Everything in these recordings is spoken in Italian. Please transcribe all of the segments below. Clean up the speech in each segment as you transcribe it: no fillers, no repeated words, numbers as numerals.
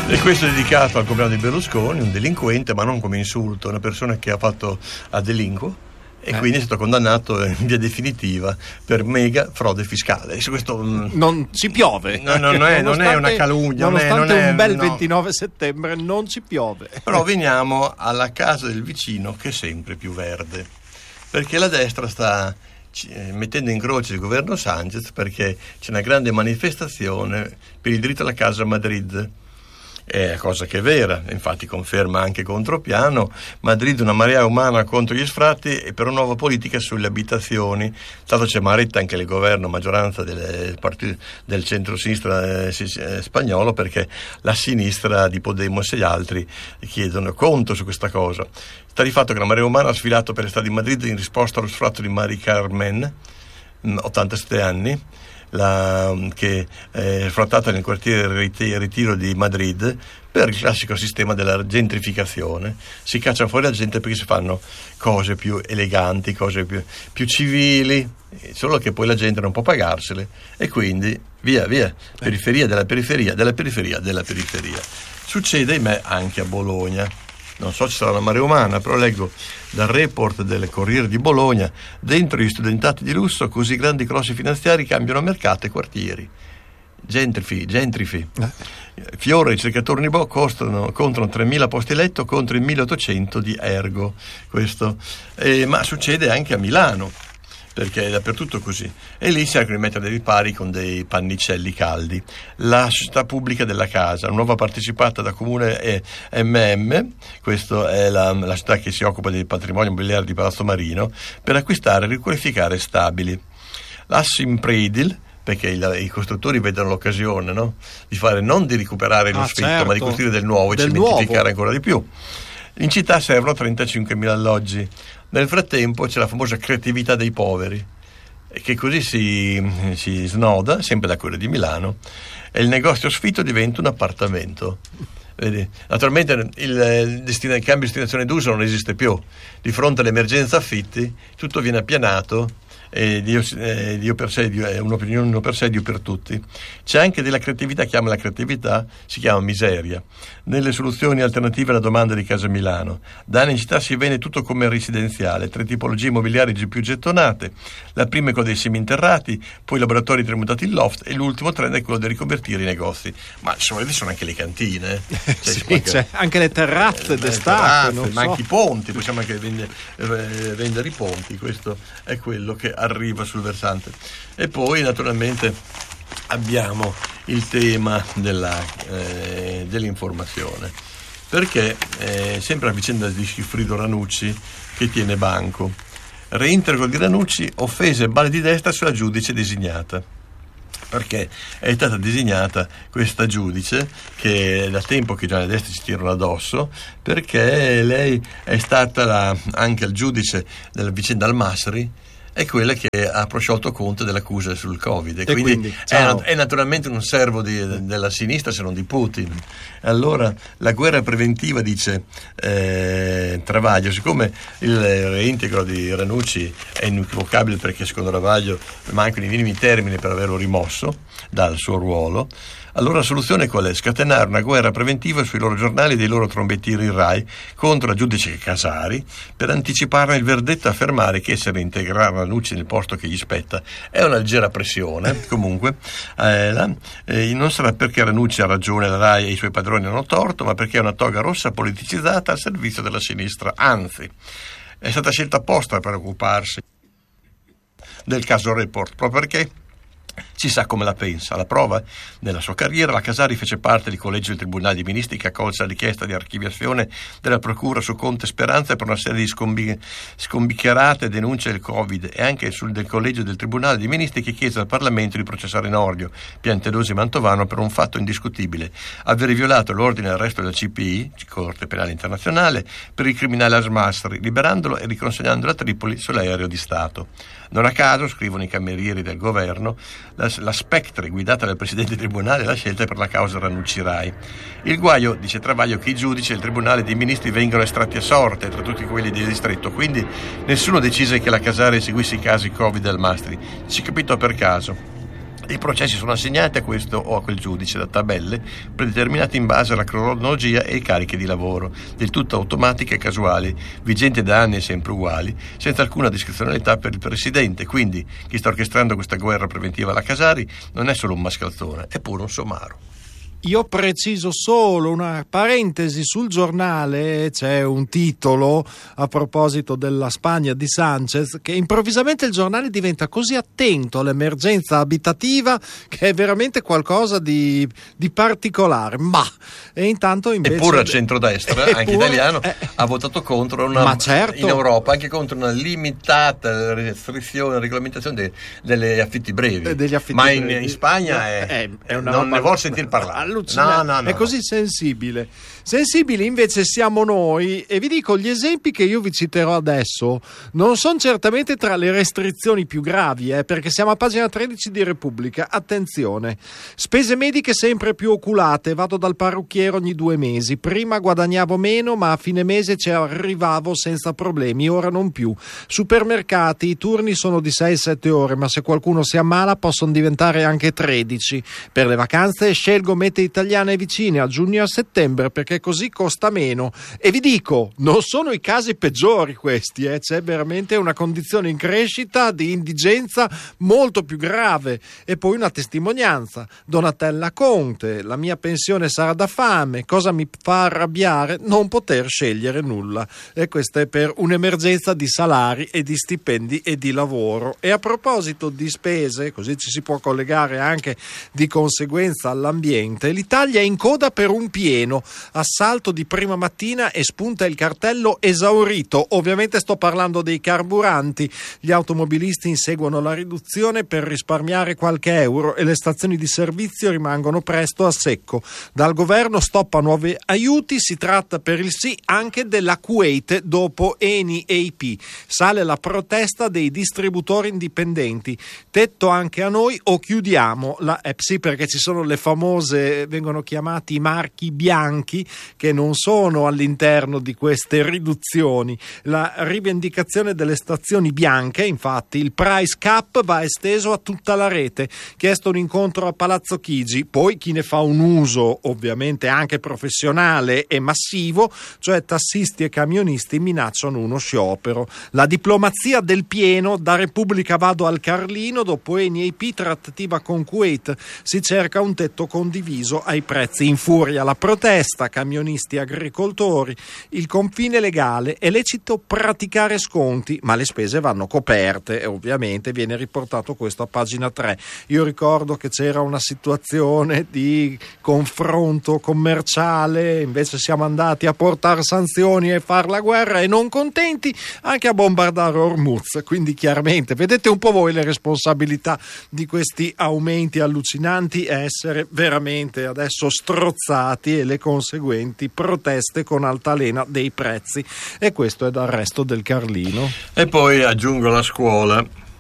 E questo è dedicato al compleanno di Berlusconi, un delinquente, ma non come insulto, una persona che ha fatto a delinquo e quindi è stato condannato in via definitiva per mega frode fiscale. Questo non si piove. Non è una calunnia, nonostante non è, un bel no. 29 settembre non si piove. Però veniamo alla casa del vicino, che è sempre più verde, perché la destra sta mettendo in croce il governo Sanchez, perché c'è una grande manifestazione per il diritto alla casa a Madrid. È cosa che è vera, infatti conferma anche Contropiano. Madrid una marea umana contro gli sfratti e per una nuova politica sulle abitazioni. Tanto c'è Maretta anche il governo, maggioranza del centro-sinistra spagnolo, perché la sinistra di Podemos e gli altri chiedono conto su questa cosa. Sta di fatto che la marea umana ha sfilato per le strade di Madrid in risposta allo sfratto di Mari Carmen, 87 anni, che è sfrattata nel quartiere Retiro di Madrid per il classico sistema della gentrificazione. Si caccia fuori la gente perché si fanno cose più eleganti, cose più civili, solo che poi la gente non può pagarsele e quindi via, periferia della periferia della periferia della periferia. Succede ahimè anche a Bologna. Non so se sarà una marea umana, però leggo dal report del Corriere di Bologna: dentro gli studentati di lusso così grandi colossi finanziari cambiano mercato e quartieri. Gentrifi. Fiore e ricercatori Unibò contano 3.000 posti letto contro i 1.800 di Ergo. Questo ma succede anche a Milano, perché è dappertutto così, e lì cercano di mettere dei ripari con dei pannicelli caldi. La società pubblica della casa, nuova partecipata da Comune e MM, questa è la società che si occupa del patrimonio immobiliare di Palazzo Marino, per acquistare e riqualificare stabili. L'Assimpredil, perché i costruttori vedono l'occasione, no? Di fare, non di recuperare lo sfitto, certo, ma di costruire del nuovo e cementificare ancora di più. In città servono 35.000 alloggi. Nel frattempo c'è la famosa creatività dei poveri, che così si snoda, sempre da quella di Milano, e il negozio sfitto diventa un appartamento. Vedi? Naturalmente il cambio di destinazione d'uso non esiste più. Di fronte all'emergenza affitti tutto viene appianato e Dio per sé, un'opinione uno per sé, Dio per tutti. C'è anche della creatività, chiama la creatività, si chiama miseria. Nelle soluzioni alternative alla domanda di Casa Milano, da anni in città si vende tutto come residenziale, 3 tipologie immobiliari più gettonate. La prima è quella dei seminterrati, poi i laboratori tramutati in loft e l'ultimo trend è quello di riconvertire i negozi. Ma sono anche le cantine, sì, c'è anche le terrazze d'estate, ma anche i ponti, possiamo anche vendere i ponti. Questo è quello che arriva sul versante. E poi naturalmente abbiamo il tema dell'informazione, perché sempre la vicenda di Sigfrido Ranucci che tiene banco. Reintegro di Ranucci, offese e balle di destra sulla giudice designata. Perché è stata designata questa giudice che da tempo che già le destre ci tirano addosso, perché lei è stata anche il giudice della vicenda Al-Masri, è quella che ha prosciolto Conte dell'accusa sul Covid, e quindi è naturalmente un servo della sinistra, se non di Putin. Allora la guerra preventiva, dice Travaglio, siccome il reintegro di Ranucci è inequivocabile, perché secondo Travaglio mancano i minimi termini per averlo rimosso dal suo ruolo, allora la soluzione qual è? Scatenare una guerra preventiva sui loro giornali e dei loro trombettiri Rai contro la giudice Casari, per anticiparne il verdetto e affermare che essere integrare Ranucci nel posto che gli spetta è una leggera pressione. Comunque non sarà perché Ranucci ha ragione, la Rai e i suoi padroni hanno torto, ma perché è una toga rossa politicizzata al servizio della sinistra. Anzi, è stata scelta apposta per occuparsi del caso Report, proprio perché si sa come la pensa. La prova: nella sua carriera la Casari fece parte del collegio del Tribunale dei Ministri che accolse la richiesta di archiviazione della Procura su Conte e Speranza per una serie di scombiccherate denunce del Covid, e anche del collegio del Tribunale dei Ministri che chiese al Parlamento di processare Nordio, Piantedosi e Mantovano per un fatto indiscutibile: avere violato l'ordine d'arresto della CPI, Corte Penale Internazionale, per il criminale Al-Masri, liberandolo e riconsegnandolo a Tripoli sull'aereo di Stato. Non a caso, scrivono i camerieri del governo, la Spectre guidata dal Presidente del Tribunale la scelta è per la causa Ranucci Rai. Il guaio, dice Travaglio, che i giudici del Tribunale dei Ministri vengono estratti a sorte tra tutti quelli del distretto, quindi nessuno decise che la Casari seguisse i casi Covid del Mastri. Si capitò per caso. I processi sono assegnati a questo o a quel giudice da tabelle predeterminate in base alla cronologia e ai carichi di lavoro, del tutto automatiche e casuali, vigenti da anni e sempre uguali, senza alcuna discrezionalità per il presidente. Quindi chi sta orchestrando questa guerra preventiva alla Casari non è solo un mascalzone, è pure un somaro. Io preciso solo una parentesi: sul giornale c'è un titolo a proposito della Spagna di Sanchez, che improvvisamente il giornale diventa così attento all'emergenza abitativa che è veramente qualcosa di particolare. E intanto invece eppure il centrodestra, anche italiano, ha votato contro in Europa anche contro una limitata restrizione, regolamentazione delle affitti brevi. In Spagna non ne vuol sentire parlare. No. È così sensibile. Sensibili invece siamo noi, e vi dico, gli esempi che io vi citerò adesso non sono certamente tra le restrizioni più gravi, perché siamo a pagina 13 di Repubblica. Attenzione: spese mediche sempre più oculate, vado dal parrucchiere ogni 2 mesi, prima guadagnavo meno ma a fine mese ci arrivavo senza problemi, ora non più. Supermercati, i turni sono di 6-7 ore, ma se qualcuno si ammala possono diventare anche 13. Per le vacanze scelgo mete italiane vicine a giugno e a settembre, perché così costa meno. E vi dico, non sono i casi peggiori questi, c'è veramente una condizione in crescita di indigenza molto più grave. E poi una testimonianza: Donatella Conte, la mia pensione sarà da fame, cosa mi fa arrabbiare? Non poter scegliere nulla. E questa è per un'emergenza di salari e di stipendi e di lavoro. E a proposito di spese, così ci si può collegare anche di conseguenza all'ambiente, l'Italia è in coda per un pieno. Assalto di prima mattina e spunta il cartello esaurito. Ovviamente sto parlando dei carburanti. Gli automobilisti inseguono la riduzione per risparmiare qualche euro e le stazioni di servizio rimangono presto a secco. Dal governo stop a nuovi aiuti, si tratta per il sì anche della Kuwait dopo Eni e IP. Sale la protesta dei distributori indipendenti. Tetto anche a noi o chiudiamo? Sì, perché ci sono le famose, vengono chiamati i marchi bianchi, che non sono all'interno di queste riduzioni. La rivendicazione delle stazioni bianche, infatti, il price cap va esteso a tutta la rete. Chiesto un incontro a Palazzo Chigi, poi chi ne fa un uso ovviamente anche professionale e massivo, cioè tassisti e camionisti, minacciano uno sciopero. La diplomazia del pieno, da Repubblica vado al Carlino, dopo Eni e IP, trattativa con Kuwait, si cerca un tetto condiviso ai prezzi. In furia la protesta, camionisti e agricoltori. Il confine legale: è lecito praticare sconti, ma le spese vanno coperte, e ovviamente viene riportato questo a pagina 3. Io ricordo che c'era una situazione di confronto commerciale, invece siamo andati a portare sanzioni e far la guerra, e non contenti anche a bombardare Hormuz. Quindi chiaramente vedete un po' voi le responsabilità di questi aumenti allucinanti e essere veramente adesso strozzati, e le conseguenti proteste con altalena dei prezzi. E questo è dal resto del Carlino. E poi aggiungo la scuola.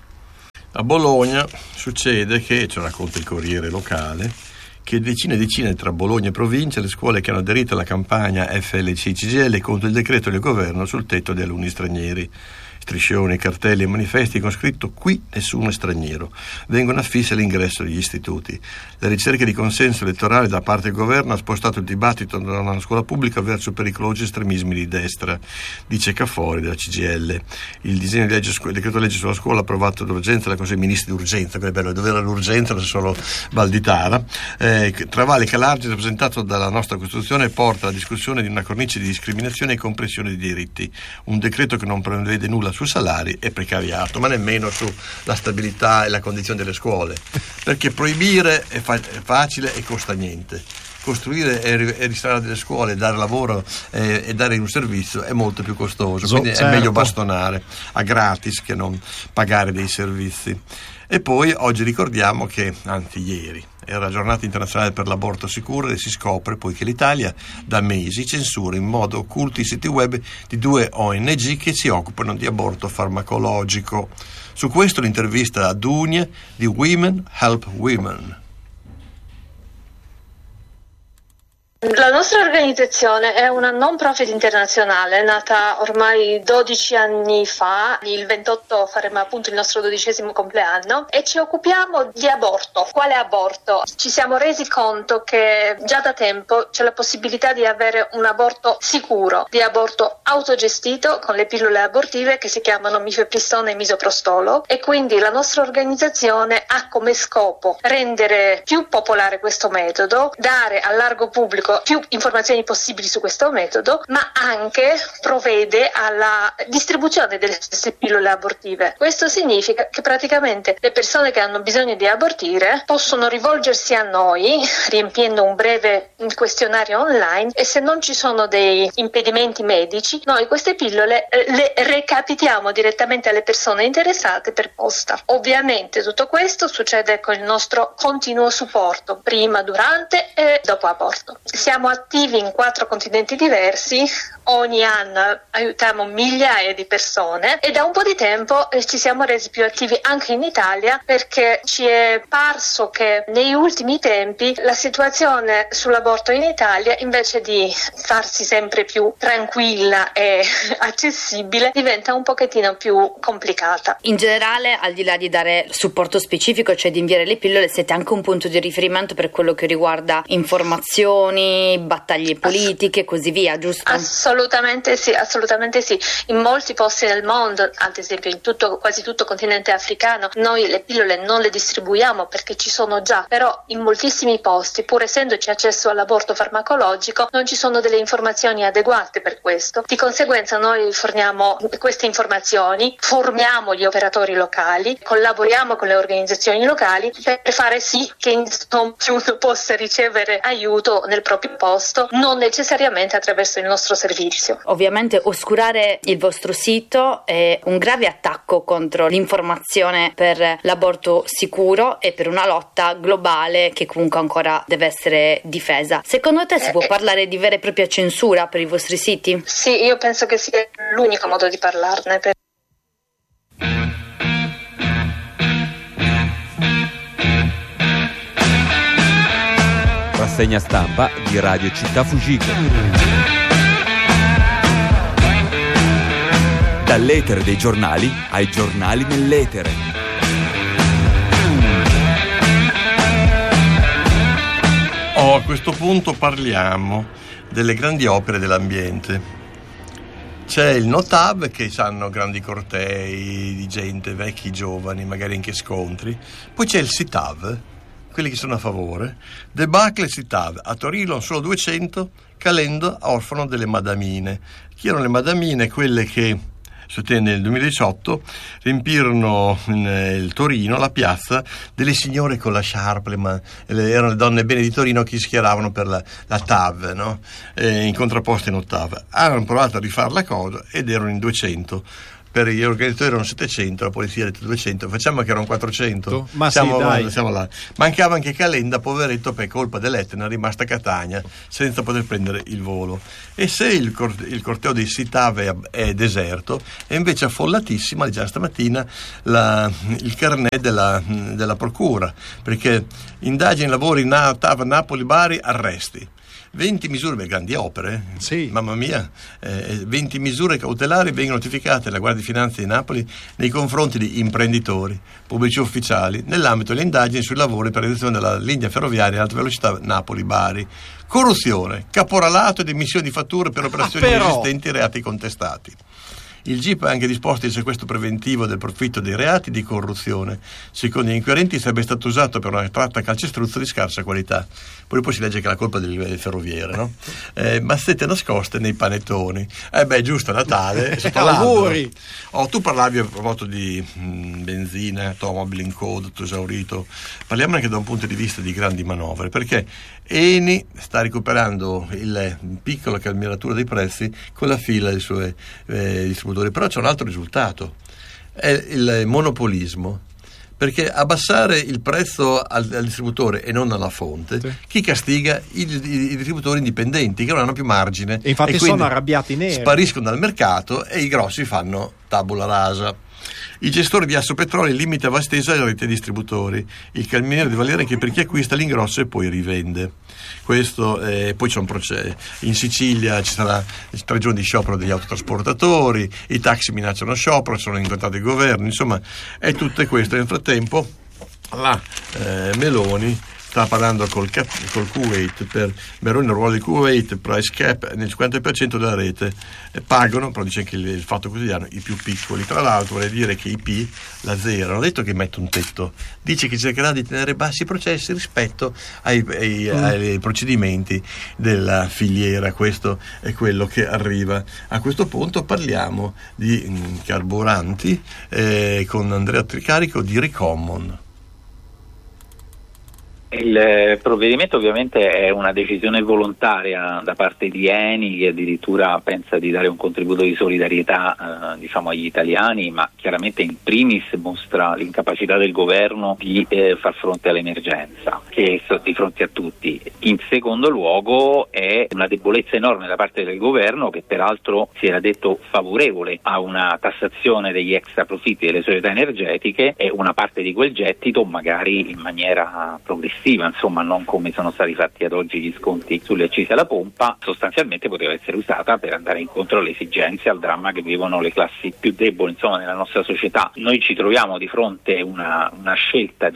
A Bologna succede che, ci racconta il Corriere locale, che decine e decine tra Bologna e provincia le scuole che hanno aderito alla campagna FLC-CGIL contro il decreto del governo sul tetto degli alunni stranieri. Striscioni, cartelli e manifesti con scritto "qui nessuno è straniero" vengono affissi all'ingresso degli istituti. Le ricerche di consenso elettorale da parte del governo ha spostato il dibattito da una scuola pubblica verso pericolosi estremismi di destra, dice Cafori della CGIL. Il disegno di legge, il decreto legge sulla scuola approvato d'urgenza dalla Consiglio dei Ministri d'urgenza, che è bello, dove era l'urgenza, non solo Valditara, travalica che rappresentato dalla nostra Costituzione, porta alla discussione di una cornice di discriminazione e compressione di diritti. Un decreto che non prevede nulla su salari e precariato, ma nemmeno sulla stabilità e la condizione delle scuole, perché proibire è facile e costa niente. Costruire e ristorare delle scuole, dare lavoro e dare un servizio è molto più costoso, quindi certo, è meglio bastonare a gratis che non pagare dei servizi. E poi oggi ricordiamo che, anzi ieri, era la giornata internazionale per l'aborto sicuro, e si scopre poi che l'Italia da mesi censura in modo occulto i siti web di 2 ONG che si occupano di aborto farmacologico. Su questo l'intervista a Dunia di Women Help Women. La nostra organizzazione è una non profit internazionale nata ormai 12 anni fa. Il 28 faremo appunto il nostro 12° compleanno e ci occupiamo di aborto. Quale aborto? Ci siamo resi conto che già da tempo c'è la possibilità di avere un aborto sicuro, di aborto autogestito con le pillole abortive che si chiamano mifepristone e misoprostolo, e quindi la nostra organizzazione ha come scopo rendere più popolare questo metodo, dare al largo pubblico più informazioni possibili su questo metodo, ma anche provvede alla distribuzione delle stesse pillole abortive. Questo significa che praticamente le persone che hanno bisogno di abortire possono rivolgersi a noi riempiendo un breve questionario online, e se non ci sono dei impedimenti medici, noi queste pillole le recapitiamo direttamente alle persone interessate per posta. Ovviamente tutto questo succede con il nostro continuo supporto prima, durante e dopo aborto. Siamo attivi in 4 continenti diversi, ogni anno aiutiamo migliaia di persone e da un po' di tempo ci siamo resi più attivi anche in Italia, perché ci è parso che negli ultimi tempi la situazione sull'aborto in Italia, invece di farsi sempre più tranquilla e accessibile, diventa un pochettino più complicata. In generale, al di là di dare supporto specifico, cioè di inviare le pillole, siete anche un punto di riferimento per quello che riguarda informazioni, battaglie politiche e così via, giusto? Assolutamente sì. In molti posti del mondo, ad esempio in quasi tutto il continente africano, noi le pillole non le distribuiamo perché ci sono già, però in moltissimi posti, pur essendoci accesso all'aborto farmacologico, non ci sono delle informazioni adeguate per questo. Di conseguenza noi forniamo queste informazioni, formiamo gli operatori locali, collaboriamo con le organizzazioni locali per fare sì che chiunque possa ricevere aiuto nel proprio posto, non necessariamente attraverso il nostro servizio. Ovviamente oscurare il vostro sito è un grave attacco contro l'informazione per l'aborto sicuro e per una lotta globale che comunque ancora deve essere difesa. Secondo te si può parlare di vera e propria censura per i vostri siti? Sì, io penso che sia l'unico modo di parlarne. Rassegna stampa di Radio Città Fugico. Dall'etere dei giornali ai giornali nell'etere. A questo punto parliamo delle grandi opere dell'ambiente. C'è il Notav, che hanno grandi cortei di gente, vecchi, giovani, magari anche scontri. Poi c'è il Sitav, quelli che sono a favore. Debacle Sitav, a Torino solo 200, Calendo orfano delle madamine. Chi erano le madamine? Quelle che nel 2018 riempirono il Torino, la piazza, delle signore con la sciarpa, erano le donne bene di Torino che si schieravano per la TAV, no? In contrapposto in ottava. Hanno provato a rifare la cosa ed erano in 200. Per gli organizzatori erano 700, la polizia ha detto 200, facciamo che erano 400. Ma siamo là. Mancava anche Calenda, poveretto, per colpa dell'Etna, è rimasta a Catania senza poter prendere il volo. E se il corteo dei Sitav è deserto, è invece affollatissima, già stamattina, il carnet della procura, perché indagini, lavori, TAV, Napoli, Bari, arresti. 20 misure, grandi opere, sì. Mamma mia, 20 misure cautelari vengono notificate alla Guardia di Finanza di Napoli nei confronti di imprenditori, pubblici ufficiali, nell'ambito delle indagini sui lavori per la realizzazione della linea ferroviaria ad alta velocità Napoli-Bari. Corruzione, caporalato ed emissione di fatture per operazioni inesistenti e reati contestati. Il GIP ha anche disposto il sequestro preventivo del profitto dei reati di corruzione. Secondo gli inquirenti sarebbe stato usato per una tratta calcestruzzo di scarsa qualità. Poi si legge che è la colpa del ferroviere, no? Mazzette nascoste nei panettoni. Giusto, Natale. Auguri! Tu parlavi a proposito di benzina, automobili in coda, tutto esaurito. Parliamo anche da un punto di vista di grandi manovre, perché Eni sta recuperando il piccola calmieratura dei prezzi con la fila dei suoi distributori, però c'è un altro risultato, è il monopolismo, perché abbassare il prezzo al distributore e non alla fonte, sì. Chi castiga? I distributori indipendenti che non hanno più margine e infatti sono arrabbiati neri, spariscono dal mercato e i grossi fanno tabula rasa. Il gestore di Assopetroli limita vastezza alle reti distributori. Il calmiere deve valere anche per chi acquista l'ingrosso e poi rivende. Questo, poi c'è un processo. In Sicilia ci sarà 3 giorni di sciopero degli autotrasportatori, i taxi minacciano sciopero, sono incontrati i governi, insomma, è tutto questo. Nel frattempo la Meloni sta parlando col Kuwait per Meloni, il ruolo di Kuwait, price cap nel 50% della rete, pagano, però dice anche il Fatto Quotidiano, i più piccoli. Tra l'altro vuole dire che i P la zero, non ha detto che mette un tetto, dice che cercherà di tenere bassi i processi rispetto ai procedimenti della filiera. Questo è quello che arriva. A questo punto parliamo di carburanti con Andrea Tricarico di Recommon. Il provvedimento ovviamente è una decisione volontaria da parte di Eni, che addirittura pensa di dare un contributo di solidarietà agli italiani, ma chiaramente in primis mostra l'incapacità del governo di far fronte all'emergenza che è di fronte a tutti. In secondo luogo è una debolezza enorme da parte del governo, che peraltro si era detto favorevole a una tassazione degli extra profitti delle società energetiche e una parte di quel gettito magari in maniera progressiva, insomma non come sono stati fatti ad oggi gli sconti sulle accise alla pompa, sostanzialmente poteva essere usata per andare incontro alle esigenze, al dramma che vivono le classi più deboli insomma nella nostra società. Noi ci troviamo di fronte a una scelta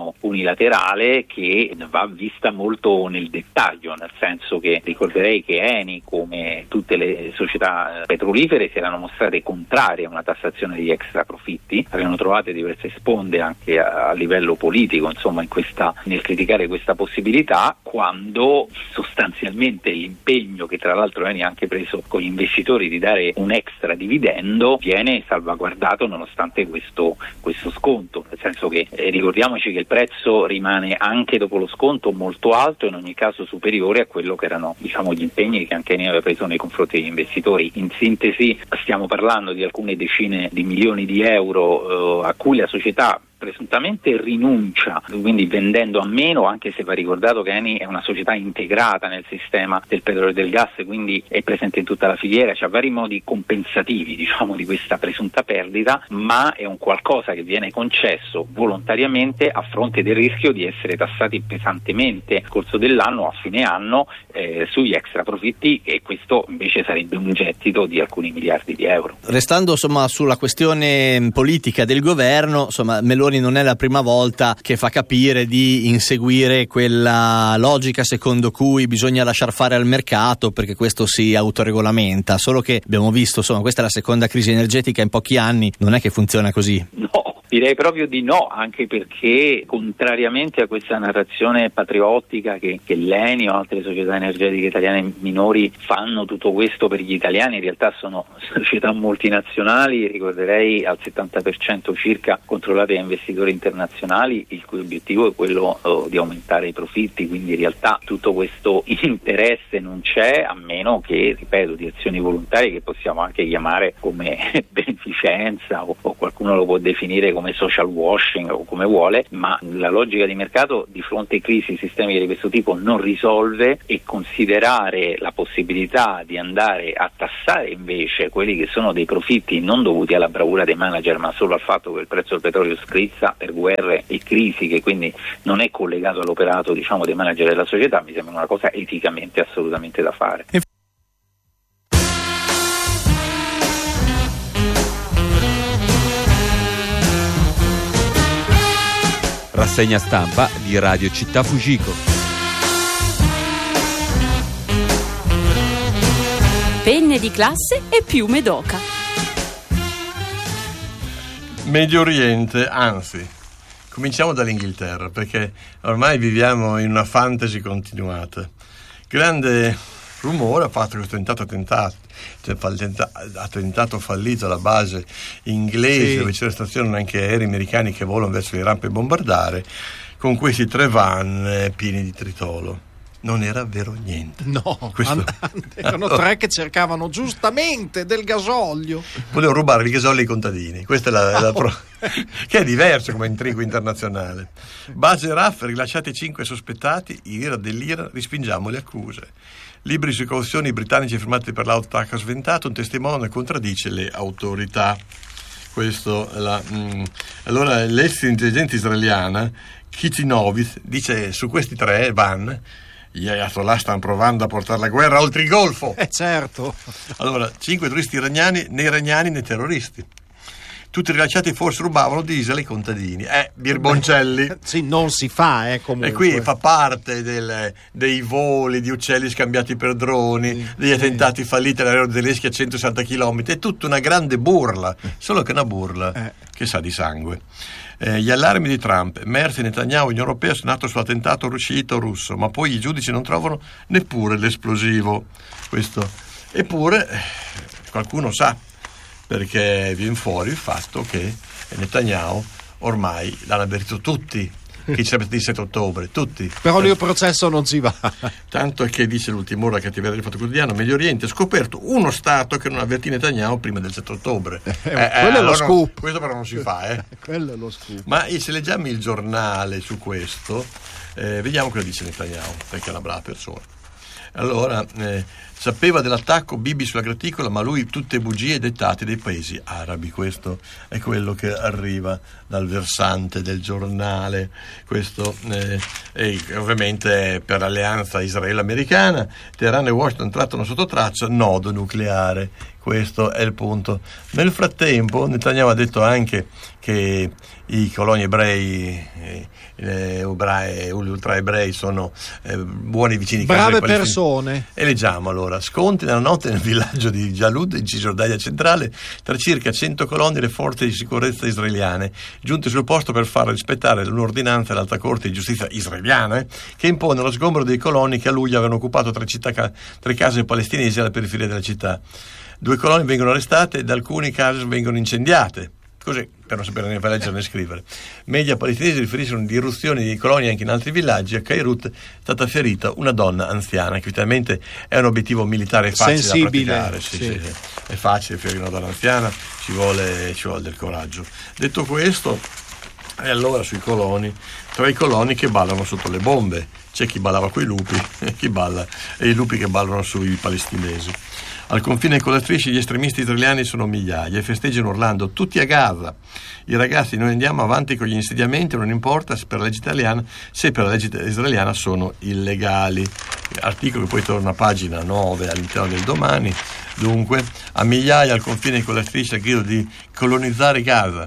unilaterale che va vista molto nel dettaglio, nel senso che ricorderei che Eni, come tutte le società petrolifere, si erano mostrate contrarie a una tassazione degli extra profitti, avevano trovato diverse sponde anche a livello politico insomma nel criticare questa possibilità, quando sostanzialmente l'impegno che tra l'altro Eni ha anche preso con gli investitori di dare un extra dividendo viene salvaguardato nonostante questo sconto, nel senso che ricordiamoci che il prezzo rimane anche dopo lo sconto molto alto, in ogni caso superiore a quello che erano gli impegni che anche Eni aveva preso nei confronti degli investitori. In sintesi stiamo parlando di alcune decine di milioni di euro a cui la società presuntamente rinuncia, quindi vendendo a meno, anche se va ricordato che Eni è una società integrata nel sistema del petrolio e del gas, quindi è presente in tutta la filiera, c'ha vari modi compensativi di questa presunta perdita, ma è un qualcosa che viene concesso volontariamente a fronte del rischio di essere tassati pesantemente nel corso dell'anno, a fine anno, sugli extra profitti, e questo invece sarebbe un gettito di alcuni miliardi di euro. Restando sulla questione politica del governo, Meloni non è la prima volta che fa capire di inseguire quella logica secondo cui bisogna lasciar fare al mercato perché questo si autoregolamenta, solo che abbiamo visto, questa è la seconda crisi energetica in pochi anni, non è che funziona così. No. Direi proprio di no, anche perché contrariamente a questa narrazione patriottica che l'Eni o altre società energetiche italiane minori fanno tutto questo per gli italiani, in realtà sono società multinazionali, ricorderei al 70% circa controllate da investitori internazionali, il cui obiettivo è quello di aumentare i profitti, quindi in realtà tutto questo interesse non c'è, a meno che, ripeto, di azioni volontarie che possiamo anche chiamare come beneficenza o qualcuno lo può definire come social washing o come vuole, ma la logica di mercato di fronte a crisi sistemiche di questo tipo non risolve, e considerare la possibilità di andare a tassare invece quelli che sono dei profitti non dovuti alla bravura dei manager ma solo al fatto che il prezzo del petrolio scrizza per guerre e crisi, che quindi non è collegato all'operato dei manager della società, mi sembra una cosa eticamente assolutamente da fare. Rassegna stampa di Radio Città Fujiko. Penne di classe e piume d'oca. Medio Oriente, anzi, cominciamo dall'Inghilterra, perché ormai viviamo in una fantasy continuata. Grande rumore ha fatto questo attentato fallito alla base inglese, dove c'era stazione anche aerei americani che volano verso l'Iran per bombardare, con questi 3 van pieni di tritolo. Non era vero niente. No, erano 3 che cercavano giustamente del gasolio. Volevano rubare il gasolio ai contadini. Questa è che è diverso come intrigo internazionale. Base RAF, rilasciati 5 sospettati, dell'Iran, respingiamo le accuse. Libri su cauzioni britannici firmati per l'autotrack ha sventato, un testimone contraddice le autorità. Allora l'ex intelligente israeliana Kitty Novitz dice su questi 3 van gli ayatollah stanno provando a portare la guerra oltre il Golfo. Certo. Allora, 5 turisti iraniani, né iraniani né terroristi. Tutti rilasciati forse rubavano diesel ai contadini. Birboncelli. Sì, non si fa, comunque. E qui fa parte dei voli di uccelli scambiati per droni, degli attentati falliti all'aereo Zelensky a 160 km. È tutta una grande burla, solo che una burla che sa di sangue. Gli allarmi di Trump, Merz e Netanyahu, Unione Europea, sono nato sull'attentato sciito russo, ma poi i giudici non trovano neppure l'esplosivo. Questo. Eppure qualcuno sa, perché viene fuori il fatto che Netanyahu ormai l'hanno avvertito tutti che c'è il 7 ottobre, tutti. Però lì il processo non ci va. Tanto è che dice l'ultimo ora cattiveria del Fatto Quotidiano, Medio Oriente ha scoperto uno Stato che non avvertì Netanyahu prima del 7 ottobre. Quello è lo scoop. Questo però non si fa. Quello è lo scoop. Ma se leggiamo il giornale su questo, vediamo cosa dice Netanyahu, perché è una brava persona. Allora, sapeva dell'attacco Bibi sulla graticola, ma lui tutte bugie dettate dai paesi arabi. Questo è quello che arriva dal versante del giornale. Questo e ovviamente per l'alleanza israelo-americana, Teheran e Washington trattano sotto traccia nodo nucleare. Questo è il punto. Nel frattempo Netanyahu ha detto anche che i coloni ebrei, ultra ebrei sono buoni vicini brave persone. E leggiamo allora: scontri nella notte nel villaggio di Jalud in Cisgiordania centrale tra circa 100 coloni e le forze di sicurezza israeliane giunte sul posto per far rispettare un'ordinanza dell'Alta Corte di Giustizia israeliana che impone lo sgombero dei coloni che a luglio avevano occupato tre case palestinesi alla periferia della città. 2 coloni vengono arrestate ed alcune case vengono incendiate. Così, per non sapere né leggere né scrivere. Media palestinesi riferiscono di irruzioni di colonie anche in altri villaggi. A Beirut è stata ferita una donna anziana, che ovviamente è un obiettivo militare facile sensibile, da praticare. Sì. È facile ferire una donna anziana, ci vuole del coraggio. Detto questo, e allora sui coloni, tra i coloni che ballano sotto le bombe, c'è chi ballava coi lupi e i lupi che ballano sui palestinesi. Al confine con la striscia gli estremisti israeliani sono migliaia e festeggiano urlando tutti a Gaza. I ragazzi, noi andiamo avanti con gli insediamenti, non importa se per la legge italiana, se per la legge israeliana sono illegali. Articolo che poi torna a pagina 9 all'interno del Domani. Dunque, a migliaia al confine con la striscia il grido di colonizzare Gaza.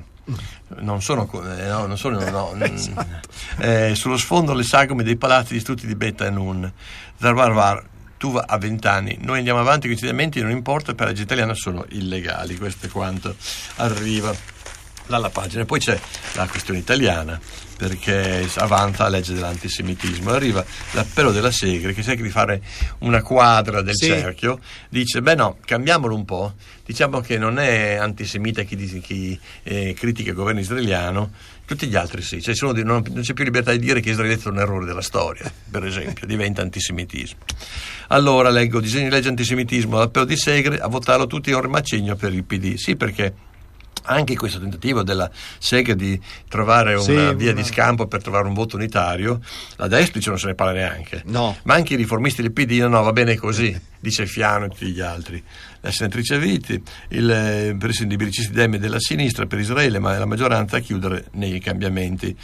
Sullo sfondo le sagome dei palazzi distrutti di Bet Hanun. Zarbarbar Tuva a 20 anni, noi andiamo avanti con gli insediamenti, non importa, per la legge italiana sono illegali. Questo è quanto arriva dalla pagina. Poi c'è la questione italiana, perché avanza la legge dell'antisemitismo. Arriva l'appello della Segre, che cerca di fare una quadra del cerchio, dice no, cambiamolo un po', diciamo che non è antisemita chi critica il governo israeliano, tutti gli altri sì, cioè non c'è più libertà di dire che Israele è stato un errore della storia, per esempio, diventa antisemitismo. Allora leggo disegno di legge antisemitismo, l'appello di Segre, a votarlo tutti a un macigno per il PD. Sì, perché anche questo tentativo della Segre di trovare una via di scampo per trovare un voto unitario, la destra non se ne parla neanche, no. Ma anche i riformisti del PD no, va bene così, dice Fiano e tutti gli altri. La senatrice Vitti, il presidente dei Bricisti Demme della sinistra per Israele, ma la maggioranza a chiudere nei cambiamenti.